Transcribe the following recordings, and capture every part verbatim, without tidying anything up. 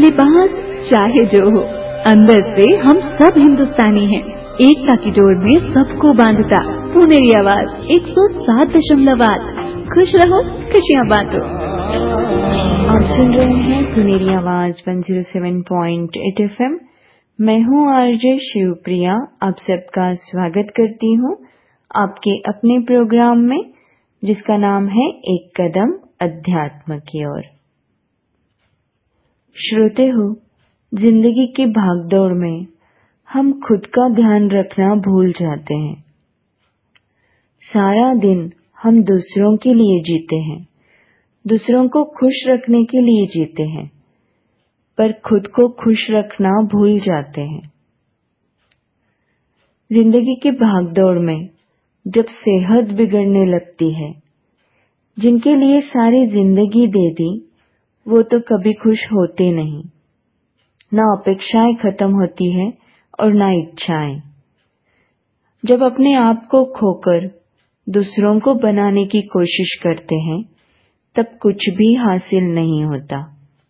लिबास चाहे जो हो, अंदर से हम सब हिंदुस्तानी हैं। एकता की डोर में सबको बांधता पुनेरी आवाज एक सौ सात दशमलव आठ। खुश रहो, खुशियाँ बांटो। आप सुन रहे हैं पुनेरी आवाज एक सौ सात पॉइंट आठ एफ एम। मैं हूँ आरजे शिवप्रिया। आप सबका स्वागत करती हूँ आपके अपने प्रोग्राम में, जिसका नाम है एक कदम अध्यात्म की ओर। श्रोते हो, जिंदगी की भागदौड़ में हम खुद का ध्यान रखना भूल जाते हैं। सारा दिन हम दूसरों के लिए जीते हैं, दूसरों को खुश रखने के लिए जीते हैं, पर खुद को खुश रखना भूल जाते हैं। जिंदगी की भागदौड़ में जब सेहत बिगड़ने लगती है, जिनके लिए सारी जिंदगी दे दी, वो तो कभी खुश होते नहीं। ना अपेक्षाएं खत्म होती है और ना इच्छाएं। जब अपने आप को खोकर दूसरों को बनाने की कोशिश करते हैं, तब कुछ भी हासिल नहीं होता।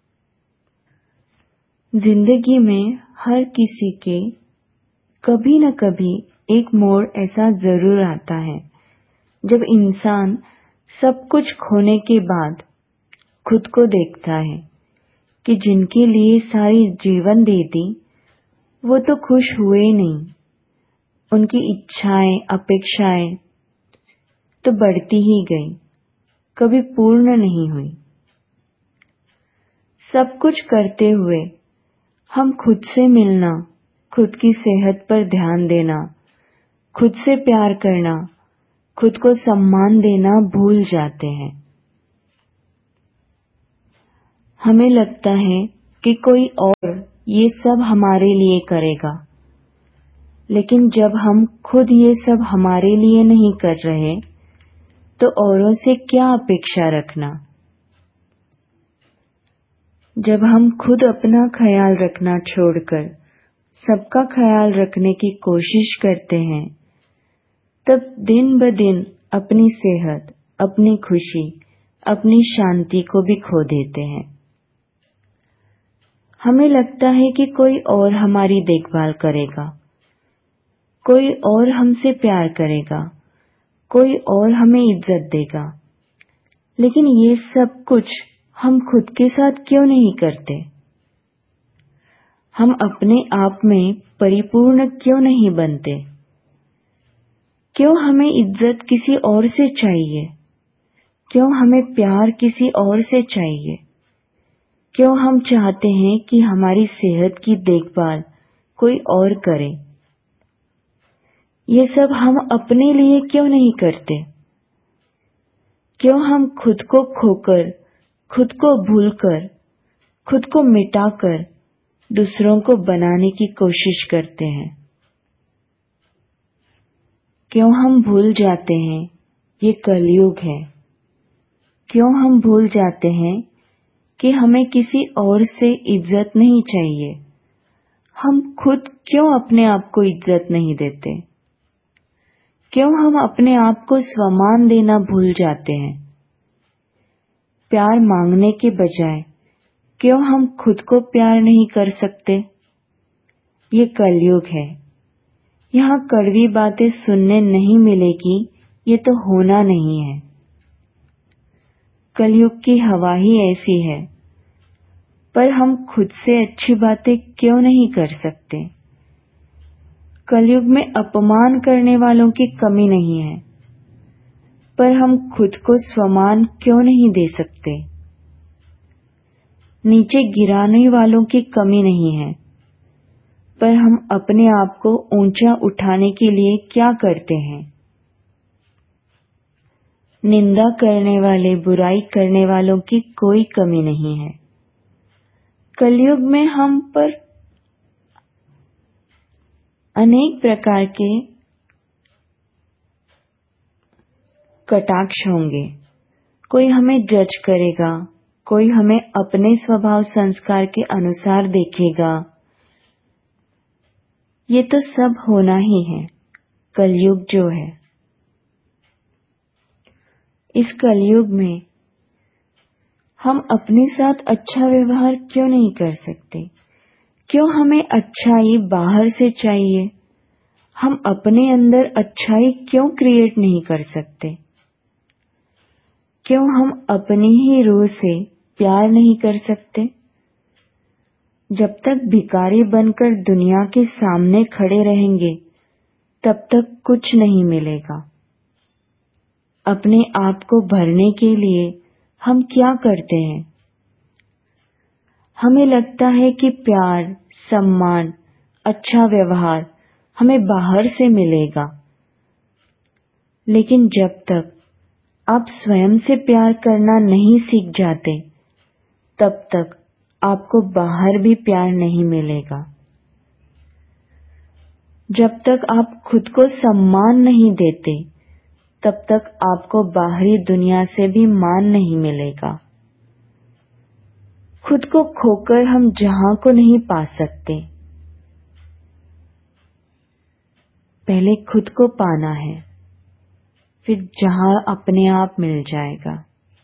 जिंदगी में हर किसी के कभी न कभी एक मोड़ ऐसा जरूर आता है, जब इंसान सब कुछ खोने के बाद खुद को देखता है कि जिनके लिए सारी जीवन दे दी, वो तो खुश हुए नहीं। उनकी इच्छाएं, अपेक्षाएं तो बढ़ती ही गई, कभी पूर्ण नहीं हुई। सब कुछ करते हुए हम खुद से मिलना, खुद की सेहत पर ध्यान देना, खुद से प्यार करना, खुद को सम्मान देना भूल जाते हैं। हमें लगता है कि कोई और ये सब हमारे लिए करेगा, लेकिन जब हम खुद ये सब हमारे लिए नहीं कर रहे, तो औरों से क्या अपेक्षा रखना। जब हम खुद अपना ख्याल रखना छोड़कर सबका ख्याल रखने की कोशिश करते हैं, तब दिन ब दिन अपनी सेहत, अपनी खुशी, अपनी शांति को भी खो देते हैं। हमें लगता है कि कोई और हमारी देखभाल करेगा, कोई और हमसे प्यार करेगा, कोई और हमें इज्जत देगा, लेकिन ये सब कुछ हम खुद के साथ क्यों नहीं करते? हम अपने आप में परिपूर्ण क्यों नहीं बनते? क्यों हमें इज्जत किसी और से चाहिए? क्यों हमें प्यार किसी और से चाहिए? क्यों हम चाहते हैं कि हमारी सेहत की देखभाल कोई और करे? ये सब हम अपने लिए क्यों नहीं करते? क्यों हम खुद को खोकर, खुद को भूलकर, खुद को मिटाकर दूसरों को बनाने की कोशिश करते हैं? क्यों हम भूल जाते हैं ये कलयुग है? क्यों हम भूल जाते हैं कि हमें किसी और से इज्जत नहीं चाहिए? हम खुद क्यों अपने आप को इज्जत नहीं देते? क्यों हम अपने आप को सम्मान देना भूल जाते हैं? प्यार मांगने के बजाय क्यों हम खुद को प्यार नहीं कर सकते? ये कलयुग है। यहाँ कड़वी बातें सुनने नहीं मिलेगी, ये तो होना नहीं है। कलयुग की हवा ही ऐसी है, पर हम खुद से अच्छी बातें क्यों नहीं कर सकते? कलयुग में अपमान करने वालों की कमी नहीं है, पर हम खुद को सम्मान क्यों नहीं दे सकते? नीचे गिराने वालों की कमी नहीं है, पर हम अपने आप को ऊंचा उठाने के लिए क्या करते हैं? निंदा करने वाले, बुराई करने वालों की कोई कमी नहीं है। कलयुग में हम पर अनेक प्रकार के कटाक्ष होंगे। कोई हमें जज करेगा, कोई हमें अपने स्वभाव संस्कार के अनुसार देखेगा। ये तो सब होना ही है, कलयुग जो है। इस कलयुग में हम अपने साथ अच्छा व्यवहार क्यों नहीं कर सकते? क्यों हमें अच्छाई बाहर से चाहिए? हम अपने अंदर अच्छाई क्यों क्रिएट नहीं कर सकते? क्यों हम अपनी ही रूह से प्यार नहीं कर सकते? जब तक भिखारी बनकर दुनिया के सामने खड़े रहेंगे तब तक कुछ नहीं मिलेगा। अपने आप को भरने के लिए हम क्या करते हैं? हमें लगता है कि प्यार, सम्मान, अच्छा व्यवहार हमें बाहर से मिलेगा, लेकिन जब तक आप स्वयं से प्यार करना नहीं सीख जाते तब तक आपको बाहर भी प्यार नहीं मिलेगा। जब तक आप खुद को सम्मान नहीं देते तब तक आपको बाहरी दुनिया से भी मान नहीं मिलेगा। खुद को खोकर हम जहां को नहीं पा सकते। पहले खुद को पाना है, फिर जहां अपने आप मिल जाएगा।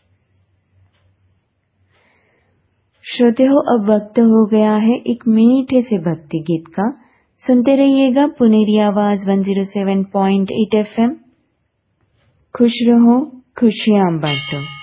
श्रोतेहो, अब वक्त हो गया है एक मीठे से भक्ति गीत का। सुनते रहिएगा पुनेरी आवाज एक सौ सात पॉइंट आठ एफ एम। खुश रहो, खुशियां बांटो।